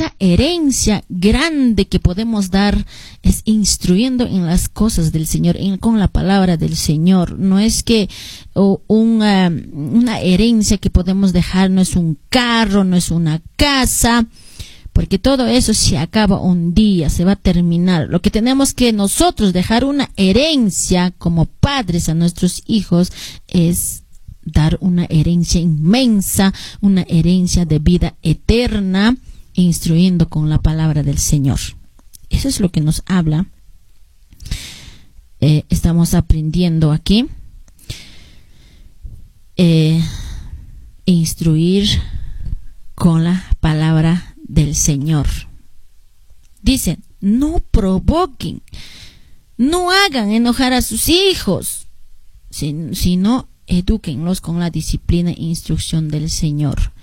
esa herencia grande que podemos dar es instruyendo en las cosas del Señor, con la palabra del Señor. No es que una herencia que podemos dejar, no es un carro, no es una casa, porque todo eso se acaba un día, se va a terminar. Lo que tenemos que nosotros dejar una herencia como padres a nuestros hijos es dar una herencia inmensa, una herencia de vida eterna, instruyendo con la palabra del Señor. Eso es lo que nos habla. Estamos aprendiendo aquí. Instruir con la palabra del Señor. Dice, no provoquen, no hagan enojar a sus hijos, sino edúquenlos con la disciplina e instrucción del Señor.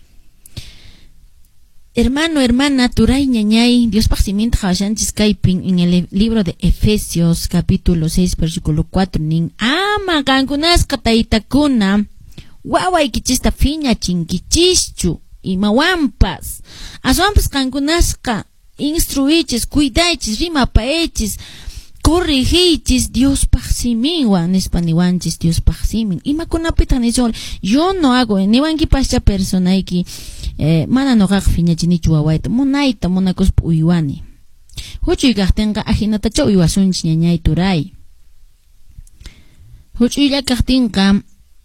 Hermano, hermana, turay ñañay, Dios paximiento jayanchis kaipin en el libro de Efesios capítulo 6 versículo 4 nin ama kankunasqa taytakuna wawaykichista fiña chinkichischu imawampas aswampas kankunasqa instruichis, cuidaychis, rimapaechis, corrigichis Dios paximiwan nispaniwanchis Dios paximin imakunapita nisol yo no hago niwanki pascha personaiki mana noqaq fiñachinichu wawayta munayta munakuspa uywani huchuy kaqtinqa ajinatacha uywasunchis ñañay turay huchuylla kaqtinqa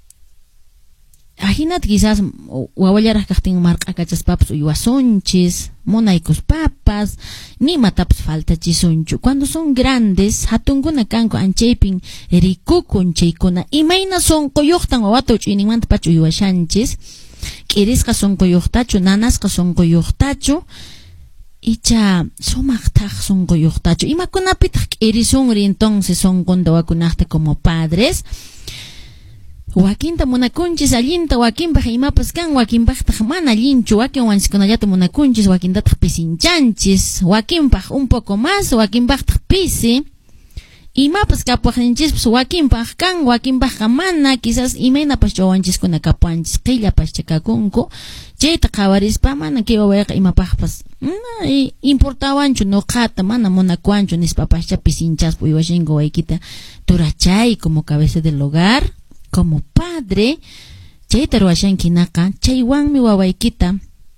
ajinat quizás wawallaraq kaqtin marq'akachaspapas uywasunchis munaykuspapas nimatapas faltachisunchu cuando son grandes hatunkuna kanku anchaypin rikukun chaykuna imayna sonquyuqtan wawata huch'uyninmanta pacha uywashanchis k'irisqa sunquyuqtachu nanasqa sunquyuqtachu icha sumaqtaq sunquyuqtachu imakunapitaq k'irisunri entonces sonqunta wakunaqta como padres wakinta munakunchis allinta wakinpaq imapas kan wakinpaqtaq mana allinchu wakin wanchikkunallata munakunchis wakintataq pisinchanchis wakinpaq un poco más wakinpaqtaq pisi imapas kapuaqninchis wakinpaq kan wakinpaqqa mana quizás imaynapas chawanchiskuna kapuanchis qillapas chakakunku chayta qawarispa mana kay wawayqa imapaqpas importawanchu nuqata mana munakuanchu nispapascha pisinchaspa uywashinku waykita turachay como cabeza del hogar como padre chayta ruwashankinaqa chaywanmi wawaykita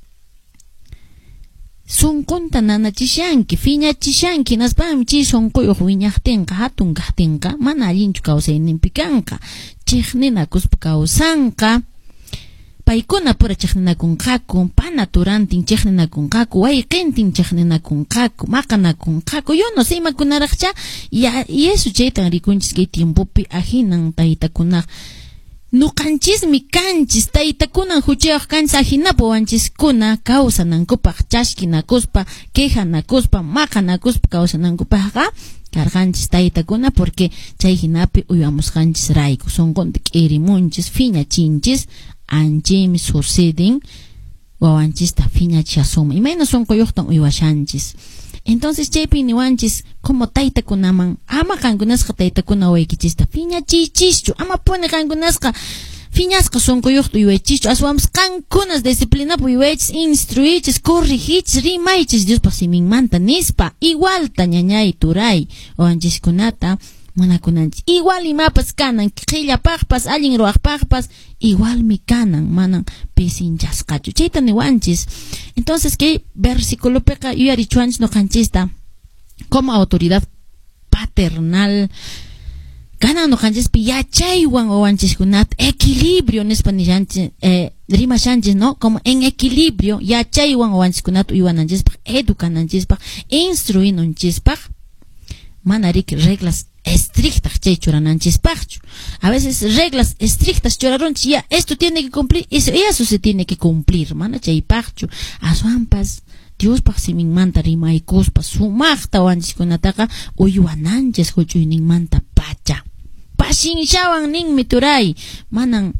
sunqunta nanachishanki fiñachishanki naspami chay sunquyuq wiñaqtinqa hatun kaqtinqa mana allinchu kawsayninpi kanqa chiqninakuspa kawsanqa paykuna pura chiqninakunqaku pana turantin chiqninakunqaku wayqintin chiqninakunqaku maqanakunqaku yo no sé imakunaraqcha y eso chaytan rikunchis kay tiempopi ajinan taytakunaq nuqanchismi kanchis taytakunan huchiyaq kanchis ajinapu wanchiskuna kawsanankupaq chashkinakuspa quejanakuspa maqanakuspa kawsanankupaqqa karqanchis taytakuna porque chay hinapi uywamusqanchis rayku sunqunta k'irimunchis fiñachinchis anchaymi suceden wawanchista fiñachasuma imayna sunquyuqtan uywashanchis entonces chaypi niwanchis como taytakunaman ama kankunasqa taytakuna waykichista fiñachichischu ama puni kankunasqa fiñasqa sunquyuqta uywaychischu aswamos kankunas disciplinapi uywaychis instruichis corrigichis rimaychis Diospaq siminmanta nispa igualta ñañay turay wawanchiskunata munakunanchis igual imapas kanan qillapaqpas allin ruwaqpaqpas igualmi kanan manan pisinchasqachu chayta niwanchis entonces kay versículopiqa yuyarichuanchis nuqanchista como autoridad paternal kanan nuqanchispi yachaywan wawanchiskunata equilibrio nispa nishanchis rimashanchis no como en equilibrio yachaywan wawanchiskunata uywananchispaq educananchispaq instruinanchispaq mana reglas estrictas chay churananchispaqchu a veces reglas estrictas churarunchis ya esto tiene que cumplir eso se tiene que cumplir mana chaypaqchu aswampas Diospaq siminmanta rimaykuspa sumaqta wanchishkunataqa uywananchis huchuyninmanta pacha pashinshawan ninmi turay manan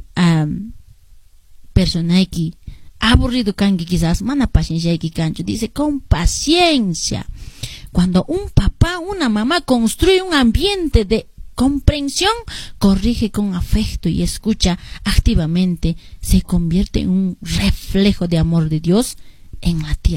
personayki aburrido kanki quizás mana pashinshayki kanchu dice con paciencia. Cuando un papá, una mamá construye un ambiente de comprensión, corrige con afecto y escucha activamente, se convierte en un reflejo de amor de Dios en la tierra.